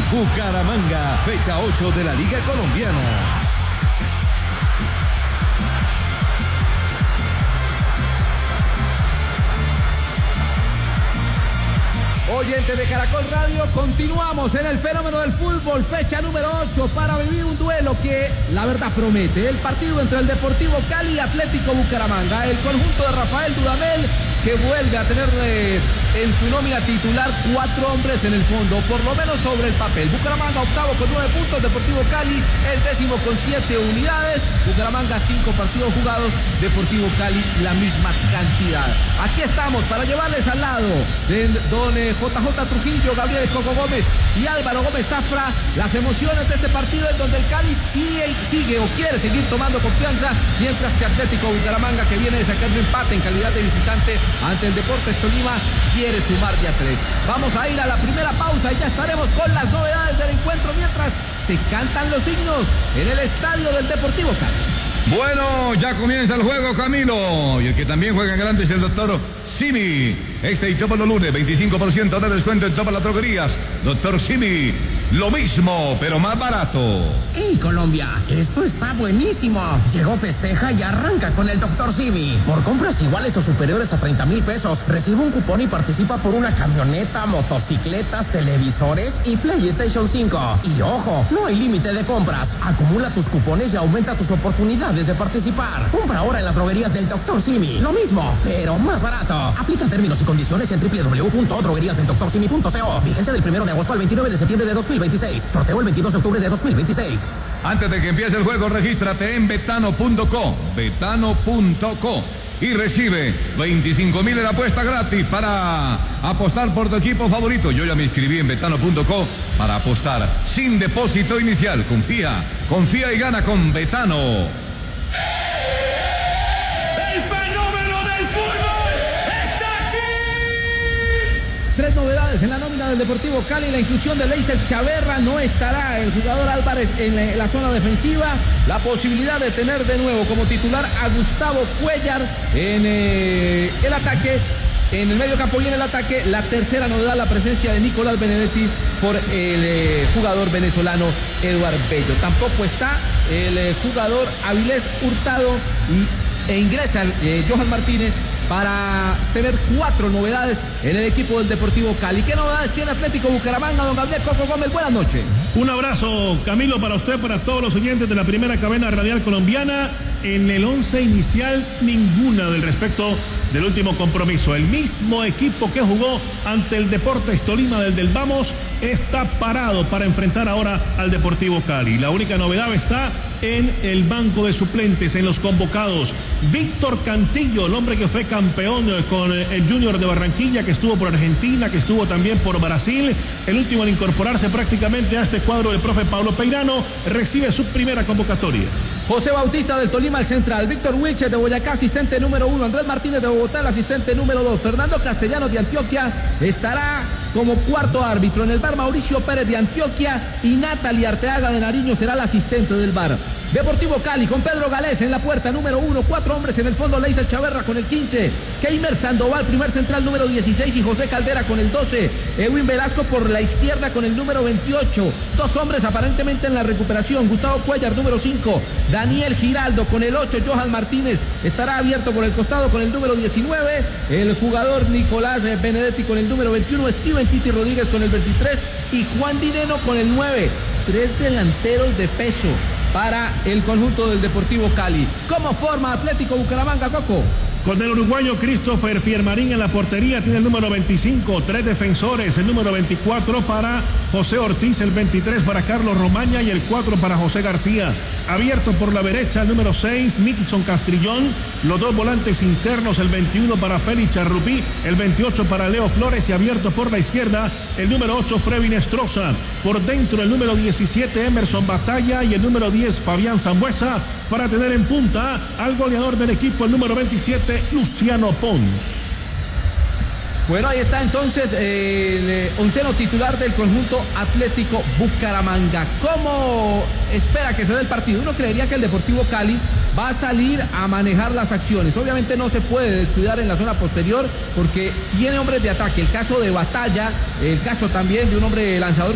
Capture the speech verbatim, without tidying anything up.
Bucaramanga, fecha ocho de la Liga Colombiana. Oyentes de Caracol Radio, continuamos en el fenómeno del fútbol, fecha número ocho, para vivir un duelo que la verdad promete. El partido entre el Deportivo Cali y Atlético Bucaramanga. El conjunto de Rafael Dudamel, que vuelve a tener eh, en su nómina titular cuatro hombres en el fondo, por lo menos sobre el papel. Bucaramanga octavo con nueve puntos, Deportivo Cali el décimo con siete unidades. Bucaramanga cinco partidos jugados, Deportivo Cali la misma cantidad. Aquí estamos para llevarles al lado de don eh, J J Trujillo, Gabriel Coco Gómez y Álvaro Gómez Zafra, las emociones de este partido en donde el Cali sigue, sigue o quiere seguir tomando confianza, mientras que Atlético Bucaramanga, que viene de sacar un empate en calidad de visitante ante el Deportes Tolima, quiere sumar de a tres. Vamos a ir a la primera pausa y ya estaremos con las novedades del encuentro mientras se cantan los himnos en el estadio del Deportivo Cali. Bueno, ya comienza el juego, Camilo. Y el que también juega en grande es el doctor Simi. Este y todos los lunes, veinticinco por ciento de descuento en todas las droguerías. Doctor Simi, lo mismo, pero más barato. ¡Hey, Colombia! Esto está buenísimo. Llegó Festeja y arranca con el doctor Simi. Por compras iguales o superiores a treinta mil pesos, recibe un cupón y participa por una camioneta, motocicletas, televisores y PlayStation cinco. Y ojo, no hay límite de compras. Acumula tus cupones y aumenta tus oportunidades de participar. Compra ahora en las droguerías del doctor Simi. Lo mismo, pero más barato. Aplica términos y condiciones en doble u doble u doble u punto droguerías del doctor simi punto co. Vigencia del primero de agosto al veintinueve de septiembre de dos mil veintiséis. Sorteo el veintidós de octubre de dos mil veintiséis. Antes de que empiece el juego, regístrate en betano punto co. betano punto co. Y recibe veinticinco mil en apuesta gratis para apostar por tu equipo favorito. Yo ya me inscribí en betano punto co para apostar sin depósito inicial. Confía, confía y gana con Betano. Tres novedades en la nómina del Deportivo Cali. La inclusión de Leiser Chaverra, no estará el jugador Álvarez en la, en la zona defensiva. La posibilidad de tener de nuevo como titular a Gustavo Cuellar en eh, el ataque. En el medio campo y en el ataque, la tercera novedad, la presencia de Nicolás Benedetti por el eh, jugador venezolano Eduard Bello. Tampoco está el eh, jugador Avilés Hurtado y, e ingresa eh, Johan Martínez para tener cuatro novedades en el equipo del Deportivo Cali. ¿Qué novedades tiene Atlético Bucaramanga, don Gabriel Coco Gómez? Buenas noches. Un abrazo, Camilo, para usted, para todos los oyentes de la primera cadena radial colombiana. En el once inicial, ninguna del respecto del último compromiso. El mismo equipo que jugó ante el Deportes Tolima del del Vamos está parado para enfrentar ahora al Deportivo Cali. La única novedad está en el banco de suplentes, en los convocados. Víctor Cantillo, el hombre que fue campeón con el Junior de Barranquilla, que estuvo por Argentina, que estuvo también por Brasil, el último en incorporarse prácticamente a este cuadro del profe Pablo Peirano, recibe su primera convocatoria. José Bautista del Tolima, el central. Víctor Wilches de Boyacá, asistente número uno. Andrés Martínez de Bogotá, el asistente número dos. Fernando Castellanos de Antioquia estará como cuarto árbitro. En el bar, Mauricio Pérez de Antioquia y Natalie Arteaga de Nariño será la asistente del bar. Deportivo Cali con Pedro Galés en la puerta número uno, cuatro hombres en el fondo, Leiser Chaverra con el quince, Keimer Sandoval, primer central número dieciséis y José Caldera con el doce, Edwin Velasco por la izquierda con el número veintiocho, dos hombres aparentemente en la recuperación, Gustavo Cuellar número cinco, Daniel Giraldo con el ocho, Johan Martínez estará abierto por el costado con el número diecinueve, el jugador Nicolás Benedetti con el número veintiuno, Steven Titi Rodríguez con el veintitrés y Juan Dineno con el nueve, tres delanteros de peso para el conjunto del Deportivo Cali. ¿Cómo forma Atlético Bucaramanga, Coco? Con el uruguayo Christopher Fiermarín en la portería, tiene el número veinticinco, tres defensores, el número veinticuatro para José Ortiz, el veintitrés para Carlos Romaña y el cuatro para José García. Abierto por la derecha, el número seis, Nixon Castrillón, los dos volantes internos, el veintiuno para Félix Charrupí, el veintiocho para Leo Flores y abierto por la izquierda, el número ocho, Frevin Estroza. Por dentro, el número diecisiete, Emerson Batalla y el número diez, Fabián Zambuesa, para tener en punta al goleador del equipo, el número veintisiete, Luciano Pons. Bueno, ahí está entonces eh, el onceno titular del conjunto Atlético Bucaramanga. ¿Cómo espera que se dé el partido? Uno creería que el Deportivo Cali va a salir a manejar las acciones. Obviamente no se puede descuidar en la zona posterior porque tiene hombres de ataque. El caso de Batalla, el caso también de un hombre lanzador